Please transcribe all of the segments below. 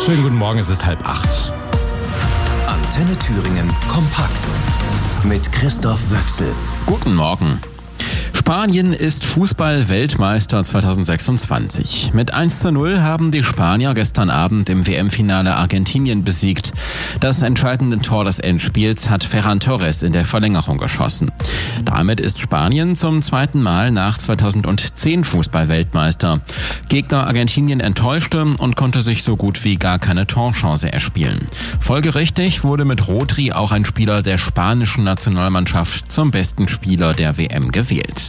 Schönen guten Morgen, es ist 7:30. Antenne Thüringen kompakt mit Christoph Wöchsel. Guten Morgen. Spanien ist Fußball-Weltmeister 2026. Mit 1:0 haben die Spanier gestern Abend im WM-Finale Argentinien besiegt. Das entscheidende Tor des Endspiels hat Ferran Torres in der Verlängerung geschossen. Damit ist Spanien zum zweiten Mal nach 2010 Fußball-Weltmeister. Gegner Argentinien enttäuschte und konnte sich so gut wie gar keine Torchance erspielen. Folgerichtig wurde mit Rodri auch ein Spieler der spanischen Nationalmannschaft zum besten Spieler der WM gewählt.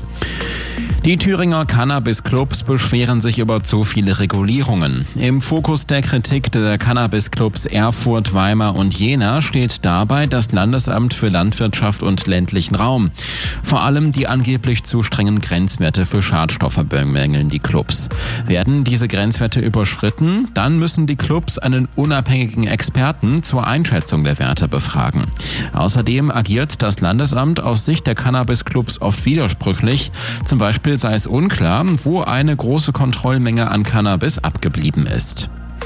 Die Thüringer Cannabis-Clubs beschweren sich über zu viele Regulierungen. Im Fokus der Kritik der Cannabis-Clubs Erfurt, Weimar und Jena steht dabei das Landesamt für Landwirtschaft und ländlichen Raum. Vor allem die angeblich zu strengen Grenzwerte für Schadstoffe bemängeln die Clubs. Werden diese Grenzwerte überschritten, dann müssen die Clubs einen unabhängigen Experten zur Einschätzung der Werte befragen. Außerdem agiert das Landesamt aus Sicht der Cannabis-Clubs oft widersprüchlich. Zum Beispiel sei es unklar, wo eine große Kontrollmenge an Cannabis abgeblieben ist.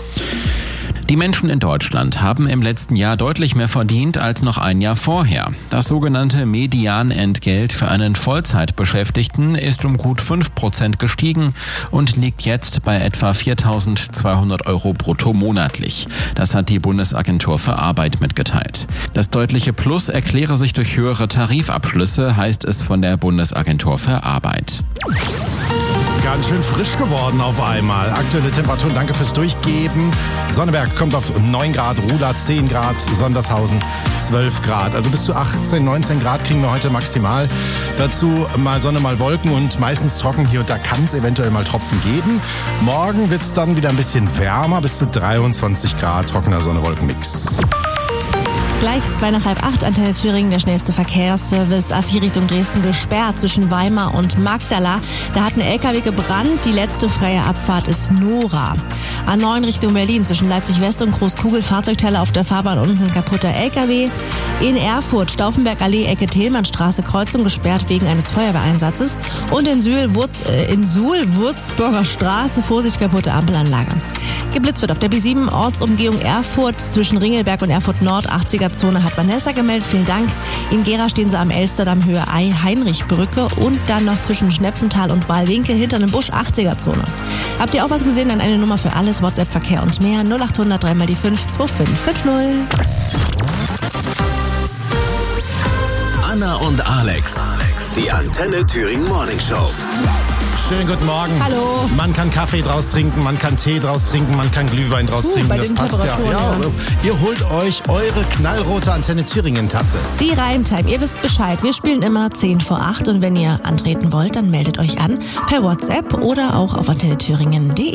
Die Menschen in Deutschland haben im letzten Jahr deutlich mehr verdient als noch ein Jahr vorher. Das sogenannte Medianentgelt für einen Vollzeitbeschäftigten ist um gut 5% gestiegen und liegt jetzt bei etwa 4.200 € brutto monatlich. Das hat die Bundesagentur für Arbeit mitgeteilt. Das deutliche Plus erkläre sich durch höhere Tarifabschlüsse, heißt es von der Bundesagentur für Arbeit. Ganz schön frisch geworden auf einmal. Aktuelle Temperaturen, danke fürs Durchgeben. Sonneberg kommt auf 9 Grad, Ruda 10 Grad, Sondershausen 12 Grad. Also bis zu 18, 19 Grad kriegen wir heute maximal. Dazu mal Sonne, mal Wolken und meistens trocken. Hier und da kann es eventuell mal Tropfen geben. Morgen wird es dann wieder ein bisschen wärmer, bis zu 23 Grad, trockener Sonne-Wolken-Mix. Gleich 7:45, Antenne Thüringen, der schnellste Verkehrsservice. A4 Richtung Dresden gesperrt zwischen Weimar und Magdala. Da hat ein LKW gebrannt. Die letzte freie Abfahrt ist Nora. A9 Richtung Berlin zwischen Leipzig West und Großkugel. Fahrzeugteile auf der Fahrbahn und ein kaputter LKW. In Erfurt Stauffenberg-Allee, Ecke Thälmannstraße, Kreuzung gesperrt wegen eines Feuerwehreinsatzes. Und in Suhl, Würzburger Straße, Vorsicht, kaputte Ampelanlage. Geblitzt wird auf der B7 Ortsumgehung Erfurt zwischen Ringelberg und Erfurt Nord. 80er-Zone hat Vanessa gemeldet, vielen Dank. In Gera stehen sie am Elsterdamm Höhe Heinrichbrücke und dann noch zwischen Schnepfental und Wahlwinkel hinter einem Busch 80er-Zone. Habt ihr auch was gesehen? Dann eine Nummer für alles, WhatsApp, Verkehr und mehr. 0800 3 mal die 5 2550. Anna und Alex, die Antenne Thüringen Morning Show. Schönen guten Morgen. Hallo. Man kann Kaffee draus trinken, man kann Tee draus trinken, man kann Glühwein draus trinken. Bei Das den passt ja. Temperaturen, ja. Ihr holt euch eure knallrote Antenne Thüringen Tasse. Die Reimtime, ihr wisst Bescheid. Wir spielen immer 10 vor 8 und wenn ihr antreten wollt, dann meldet euch an per WhatsApp oder auch auf antennethüringen.de.